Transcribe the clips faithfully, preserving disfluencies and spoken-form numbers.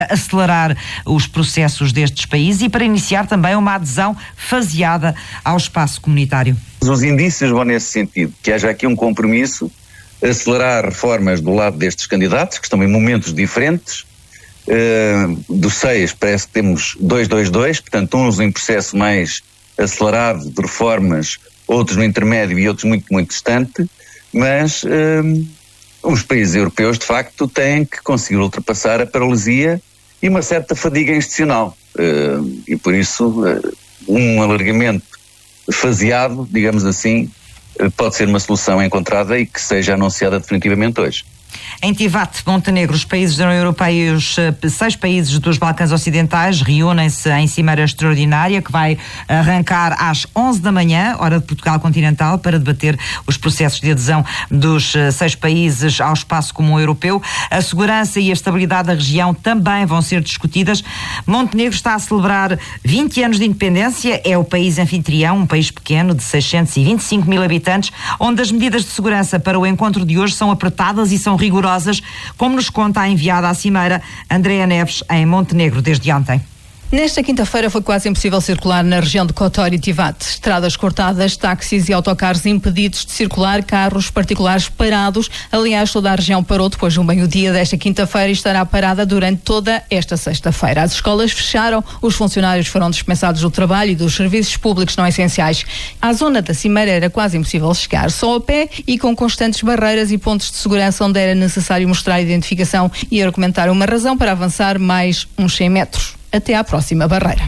acelerar os processos destes países e para iniciar também uma adesão faseada ao espaço comunitário. Os indícios vão nesse sentido, que haja aqui um compromisso, acelerar reformas do lado destes candidatos, que estão em momentos diferentes. Uh, dos seis parece que temos dois, dois, dois, portanto uns em processo mais acelerado de reformas, outros no intermédio e outros muito, muito distante, mas uh, os países europeus de facto têm que conseguir ultrapassar a paralisia e uma certa fadiga institucional, uh, e por isso uh, um alargamento faseado, digamos assim, uh, pode ser uma solução encontrada e que seja anunciada definitivamente hoje. Em Tivat, Montenegro, os países da União Europeia e os seis países dos Balcãs Ocidentais reúnem-se em cimeira extraordinária que vai arrancar às onze da manhã, hora de Portugal continental, para debater os processos de adesão dos seis países ao espaço comum europeu. A segurança e a estabilidade da região também vão ser discutidas. Montenegro está a celebrar vinte anos de independência, é o país anfitrião, um país pequeno de seiscentos e vinte e cinco mil habitantes, onde as medidas de segurança para o encontro de hoje são apertadas e são rigorosas, como nos conta a enviada à cimeira Andréa Neves, em Montenegro, desde ontem. Nesta quinta-feira foi quase impossível circular na região de Kotor e Tivat. Estradas cortadas, táxis e autocarros impedidos de circular, carros particulares parados. Aliás, toda a região parou depois do meio-dia desta quinta-feira e estará parada durante toda esta sexta-feira. As escolas fecharam, os funcionários foram dispensados do trabalho e dos serviços públicos não essenciais. À zona da cimeira era quase impossível chegar, só a pé e com constantes barreiras e pontos de segurança onde era necessário mostrar a identificação e argumentar uma razão para avançar mais uns cem metros. Até à próxima barreira.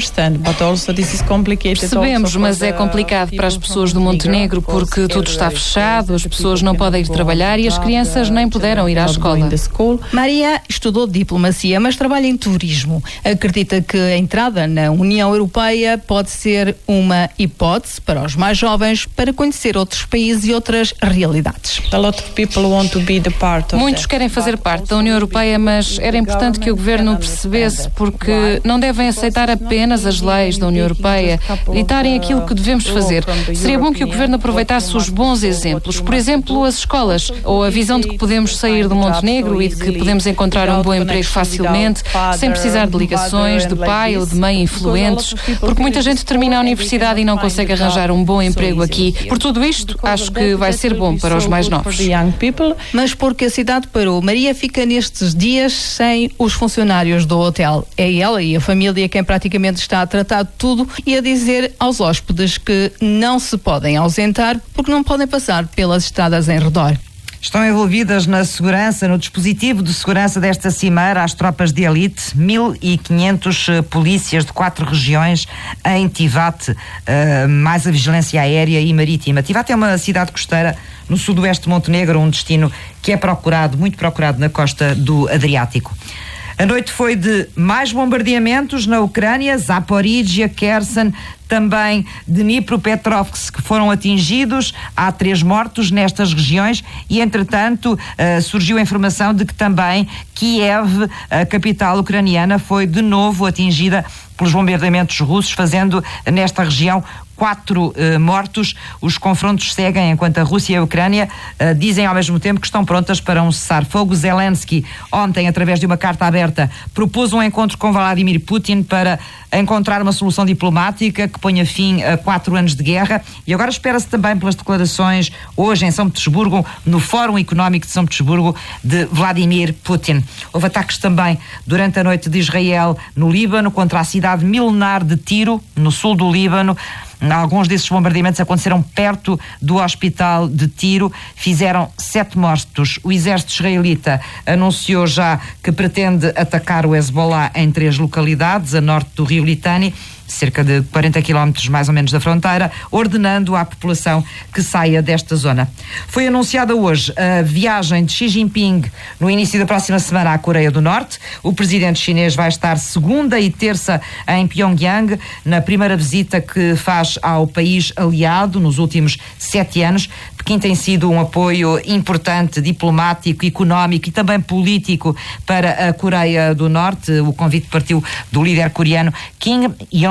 Percebemos, mas é complicado para as pessoas do Montenegro porque tudo está fechado, as pessoas não podem ir trabalhar e as crianças nem puderam ir à escola. Maria estudou diplomacia, mas trabalha em turismo. Acredita que a entrada na União Europeia pode ser uma hipótese para os mais jovens para conhecer outros países e outras realidades. Muitos querem fazer parte da União Europeia, mas era importante que o governo percebesse porque que não devem aceitar apenas as leis da União Europeia, ditarem aquilo que devemos fazer. Seria bom que o governo aproveitasse os bons exemplos, por exemplo, as escolas, ou a visão de que podemos sair do Montenegro e de que podemos encontrar um bom emprego facilmente, sem precisar de ligações de pai ou de mãe influentes, porque muita gente termina a universidade e não consegue arranjar um bom emprego aqui. Por tudo isto, acho que vai ser bom para os mais novos. Mas porque a cidade parou, Maria fica nestes dias sem os funcionários do hotel. É ela e a família quem praticamente está a tratar de tudo e a dizer aos hóspedes que não se podem ausentar porque não podem passar pelas estradas em redor. Estão envolvidas na segurança, no dispositivo de segurança desta cimeira, as tropas de elite, mil e quinhentos polícias de quatro regiões em Tivat, uh, mais a vigilância aérea e marítima. Tivat é uma cidade costeira no sudoeste de Montenegro, um destino que é procurado, muito procurado na costa do Adriático. A noite foi de mais bombardeamentos na Ucrânia, Zaporíjia, Kherson, também Dnipropetrovsk, que foram atingidos. Há três mortos nestas regiões e, entretanto, uh, surgiu a informação de que também Kiev, a capital ucraniana, foi de novo atingida pelos bombardeamentos russos, fazendo nesta região quatro uh, mortos. Os confrontos seguem enquanto a Rússia e a Ucrânia uh, dizem ao mesmo tempo que estão prontas para um cessar-fogo. Zelensky, ontem, através de uma carta aberta, propôs um encontro com Vladimir Putin para encontrar uma solução diplomática que ponha fim a quatro anos de guerra, e agora espera-se também pelas declarações hoje em São Petersburgo, no Fórum Económico de São Petersburgo, de Vladimir Putin. Houve ataques também durante a noite de Israel no Líbano contra a cidade milenar de Tiro, no sul do Líbano. Alguns desses bombardeamentos aconteceram perto do hospital de Tiro, fizeram sete mortos. O exército israelita anunciou já que pretende atacar o Hezbollah em três localidades, a norte do rio Litani, cerca de quarenta quilómetros mais ou menos da fronteira, ordenando à população que saia desta zona. Foi anunciada hoje a viagem de Xi Jinping no início da próxima semana à Coreia do Norte. O presidente chinês vai estar segunda e terça em Pyongyang, na primeira visita que faz ao país aliado nos últimos sete anos. Pequim tem sido um apoio importante, diplomático, económico e também político para a Coreia do Norte. O convite partiu do líder coreano Kim Jong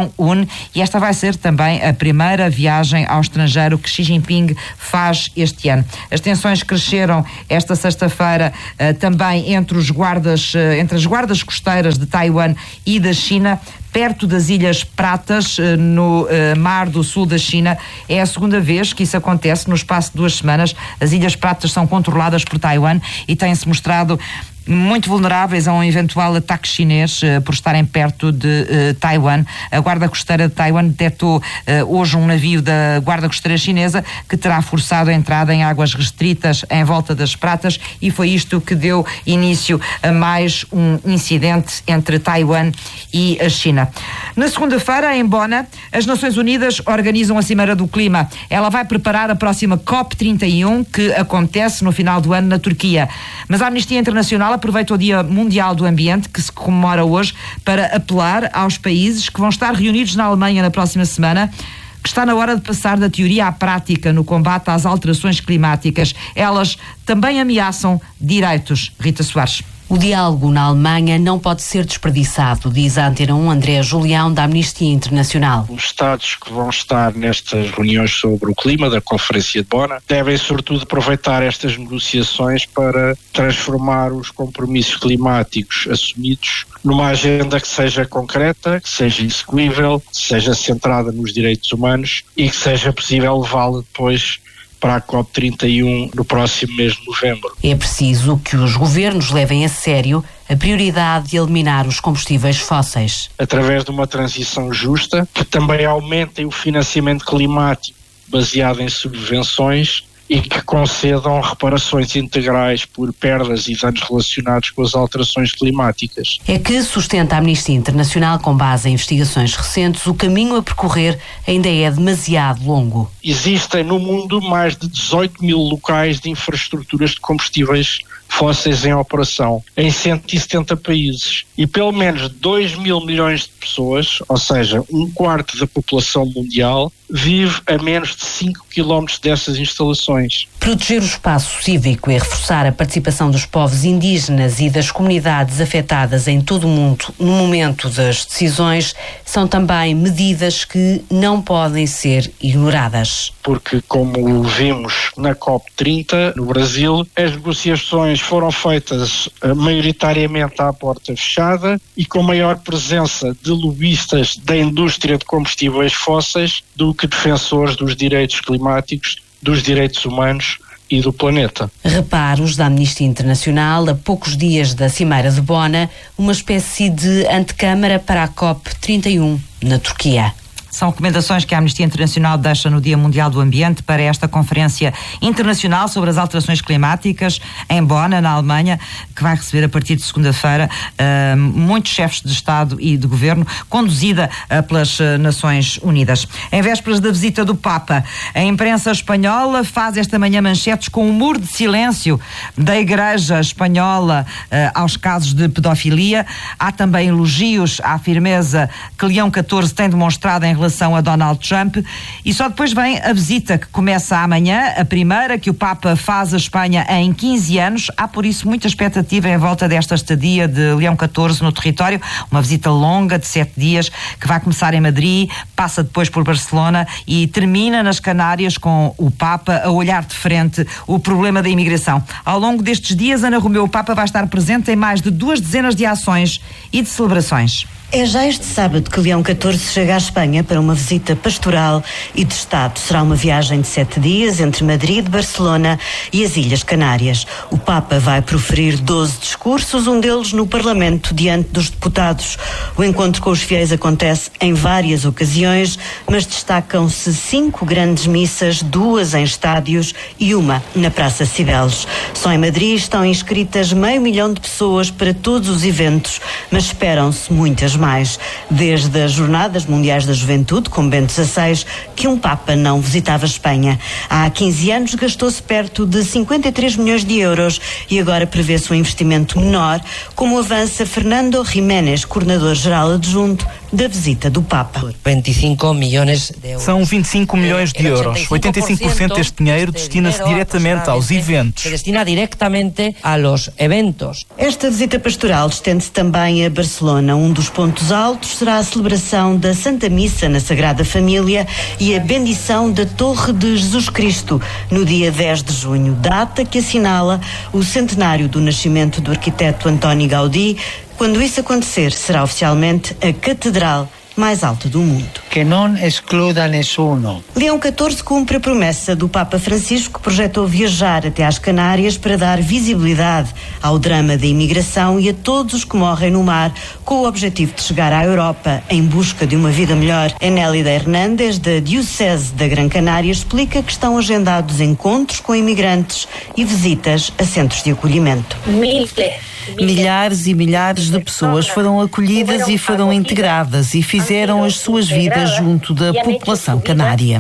Jong-un, e esta vai ser também a primeira viagem ao estrangeiro que Xi Jinping faz este ano. As tensões cresceram esta sexta-feira uh, também entre os guardas, uh, entre as guardas costeiras de Taiwan e da China, perto das Ilhas Pratas, no uh, mar do sul da China. É a segunda vez que isso acontece no espaço de duas semanas. As Ilhas Pratas são controladas por Taiwan e têm-se mostrado muito vulneráveis a um eventual ataque chinês uh, por estarem perto de uh, Taiwan. A Guarda Costeira de Taiwan detectou uh, hoje um navio da Guarda Costeira chinesa que terá forçado a entrada em águas restritas em volta das Pratas, e foi isto que deu início a mais um incidente entre Taiwan e a China. Na segunda-feira, em Bona, as Nações Unidas organizam a Cimeira do Clima. Ela vai preparar a próxima COP trinta e um, que acontece no final do ano na Turquia. Mas a Amnistia Internacional aproveita o Dia Mundial do Ambiente, que se comemora hoje, para apelar aos países que vão estar reunidos na Alemanha na próxima semana, que está na hora de passar da teoria à prática no combate às alterações climáticas. Elas também ameaçam direitos. Rita Soares. O diálogo na Alemanha não pode ser desperdiçado, diz a Antena um André Julião, da Amnistia Internacional. Os Estados que vão estar nestas reuniões sobre o clima da Conferência de Bona devem, sobretudo, aproveitar estas negociações para transformar os compromissos climáticos assumidos numa agenda que seja concreta, que seja execuível, que seja centrada nos direitos humanos e que seja possível levá-la depois para a COP trinta e um no próximo mês de novembro. É preciso que os governos levem a sério a prioridade de eliminar os combustíveis fósseis. Através de uma transição justa, que também aumentem o financiamento climático baseado em subvenções e que concedam reparações integrais por perdas e danos relacionados com as alterações climáticas. É que, sustenta a Amnistia Internacional com base em investigações recentes, o caminho a percorrer ainda é demasiado longo. Existem no mundo mais de dezoito mil locais de infraestruturas de combustíveis fósseis em operação, em cento e setenta países, e pelo menos dois mil milhões de pessoas, ou seja, um quarto da população mundial, vive a menos de cinco quilómetros dessas instalações. Proteger o espaço cívico e reforçar a participação dos povos indígenas e das comunidades afetadas em todo o mundo no momento das decisões são também medidas que não podem ser ignoradas. Porque, como vimos na COP trinta, no Brasil, as negociações foram feitas maioritariamente à porta fechada e com maior presença de lobistas da indústria de combustíveis fósseis do que defensores dos direitos climáticos, dos direitos humanos e do planeta. Reparos da Amnistia Internacional a poucos dias da Cimeira de Bona, uma espécie de antecâmara para a COP trinta e um na Turquia. São recomendações que a Amnistia Internacional deixa no Dia Mundial do Ambiente para esta Conferência Internacional sobre as Alterações Climáticas em Bona, na Alemanha, que vai receber a partir de segunda-feira uh, muitos chefes de Estado e de Governo, conduzida uh, pelas uh, Nações Unidas. Em vésperas da visita do Papa, a imprensa espanhola faz esta manhã manchetes com um muro de silêncio da Igreja Espanhola uh, aos casos de pedofilia. Há também elogios à firmeza que Leão catorze tem demonstrado em relação relação a Donald Trump, e só depois vem a visita que começa amanhã, a primeira que o Papa faz à Espanha em quinze anos. Há por isso muita expectativa em volta desta estadia de Leão catorze no território, uma visita longa de sete dias que vai começar em Madrid, passa depois por Barcelona e termina nas Canárias com o Papa a olhar de frente o problema da imigração. Ao longo destes dias, Ana Romeu, o Papa vai estar presente em mais de duas dezenas de ações e de celebrações. É já este sábado que Leão catorze chega à Espanha para uma visita pastoral e de Estado. Será uma viagem de sete dias entre Madrid, Barcelona e as Ilhas Canárias. O Papa vai proferir doze discursos, um deles no Parlamento, diante dos deputados. O encontro com os fiéis acontece em várias ocasiões, mas destacam-se cinco grandes missas, duas em estádios e uma na Praça Cibeles. Só em Madrid estão inscritas meio milhão de pessoas para todos os eventos, mas esperam-se muitas mais, desde as Jornadas Mundiais da Juventude, com Bento dezasseis, que um Papa não visitava a Espanha. Há quinze anos gastou-se perto de cinquenta e três milhões de euros e agora prevê-se um investimento menor, como avança Fernando Jiménez, coordenador-geral adjunto da visita do Papa. vinte e cinco milhões de euros. São vinte e cinco milhões de euros. oitenta e cinco por cento deste dinheiro destina-se diretamente aos eventos. Se destina diretamente aos eventos. Esta visita pastoral estende-se também a Barcelona. Um dos pontos altos será a celebração da Santa Missa na Sagrada Família e a bendição da Torre de Jesus Cristo, no dia dez de junho, data que assinala o centenário do nascimento do arquiteto Antoni Gaudí. Quando isso acontecer, será oficialmente a catedral mais alta do mundo. Que não excluda nessuno. Leão catorze cumpre a promessa do Papa Francisco, que projetou viajar até às Canárias para dar visibilidade ao drama da imigração e a todos os que morrem no mar, com o objetivo de chegar à Europa em busca de uma vida melhor. Enélida Hernández, da Diocese da Gran Canária, explica que estão agendados encontros com imigrantes e visitas a centros de acolhimento. Milhares e milhares de pessoas foram acolhidas e foram integradas e fizeram as suas vidas junto da população canária.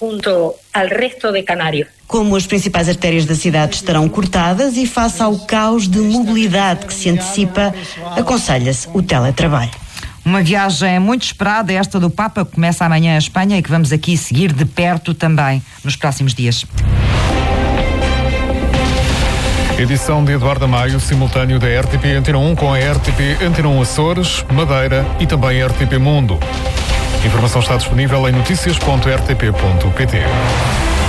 Como as principais artérias da cidade estarão cortadas e face ao caos de mobilidade que se antecipa, aconselha-se o teletrabalho. Uma viagem muito esperada, esta do Papa, que começa amanhã em Espanha e que vamos aqui seguir de perto também nos próximos dias. Edição de Eduardo Amaio, simultâneo da R T P Antena um com a R T P Antena um Açores, Madeira e também R T P Mundo. A informação está disponível em notícias ponto r t p ponto p t.